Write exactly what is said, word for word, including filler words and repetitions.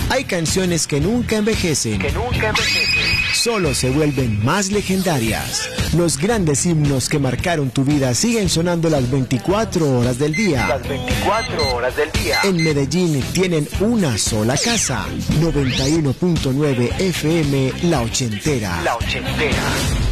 Hay canciones que nunca envejecen. Que nunca envejecen. Solo se vuelven más legendarias. Los grandes himnos que marcaron tu vida siguen sonando las veinticuatro horas del día. Las veinticuatro horas del día. En Medellín tienen una sola casa. noventa y uno punto nueve F M La Ochentera. La Ochentera.